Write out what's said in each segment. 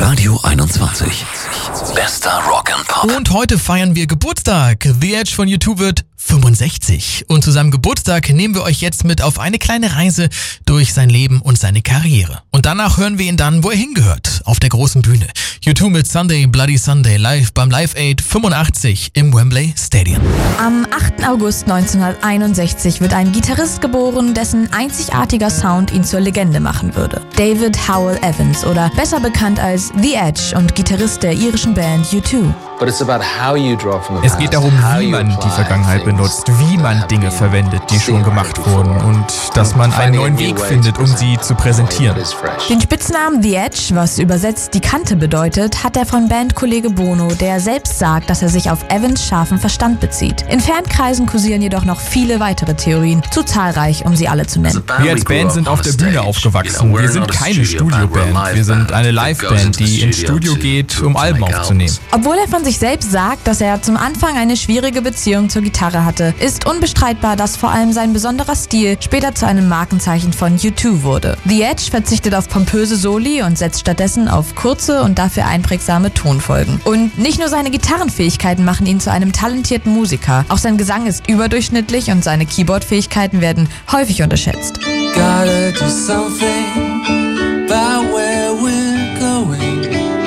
Radio 21. Bester Rock and Pop. Und heute feiern wir Geburtstag. The Edge von U2 wird 65. Und zu seinem Geburtstag nehmen wir euch jetzt mit auf eine kleine Reise durch sein Leben und seine Karriere. Und danach hören wir ihn dann, wo er hingehört, auf der großen Bühne. U2 mit Sunday Bloody Sunday live beim Live Aid 85 im Wembley Stadium. Am 8. August 1961 wird ein Gitarrist geboren, dessen einzigartiger Sound ihn zur Legende machen würde. David Howell Evans, oder besser bekannt als The Edge und Gitarrist der irischen Band U2. Es geht darum, wie man die Vergangenheit benutzt, wie man Dinge verwendet, die schon gemacht wurden, und dass man einen neuen Weg findet, um sie zu präsentieren. Den Spitznamen The Edge, was übersetzt die Kante bedeutet, hat er von Bandkollege Bono, der selbst sagt, dass er sich auf Evans scharfen Verstand bezieht. In Fankreisen kursieren jedoch noch viele weitere Theorien, zu zahlreich, um sie alle zu nennen. Wir als Band sind auf der Bühne aufgewachsen. Wir sind keine Studioband. Wir sind eine Liveband, die ins Studio geht, um Alben aufzunehmen. Obwohl er von sich selbst sagt, dass er zum Anfang eine schwierige Beziehung zur Gitarre hatte, ist unbestreitbar, dass vor allem sein besonderer Stil später zu einem Markenzeichen von U2 wurde. The Edge verzichtet auf pompöse Soli und setzt stattdessen auf kurze und dafür einprägsame Tonfolgen. Und nicht nur seine Gitarrenfähigkeiten machen ihn zu einem talentierten Musiker, auch sein Gesang ist überdurchschnittlich und seine Keyboard-Fähigkeiten werden häufig unterschätzt. Gotta do something about where we're going.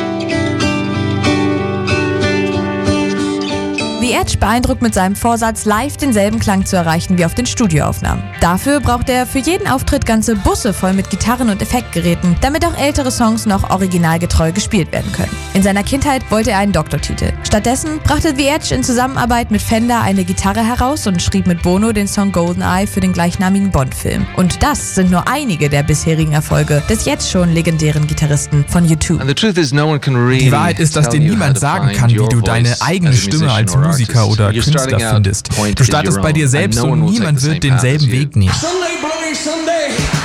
The Edge beeindruckt mit seinem Vorsatz, live denselben Klang zu erreichen wie auf den Studioaufnahmen. Dafür braucht er für jeden Auftritt ganze Busse voll mit Gitarren und Effektgeräten, damit auch ältere Songs noch originalgetreu gespielt werden können. In seiner Kindheit wollte er einen Doktortitel. Stattdessen brachte The Edge in Zusammenarbeit mit Fender eine Gitarre heraus und schrieb mit Bono den Song GoldenEye für den gleichnamigen Bond-Film. Und das sind nur einige der bisherigen Erfolge des jetzt schon legendären Gitarristen von U2. Die Wahrheit ist, dass dir niemand sagen kann, wie du deine eigene Stimme als Musiker oder Künstler findest. Du startest bei dir selbst und niemand wird denselben Weg nehmen.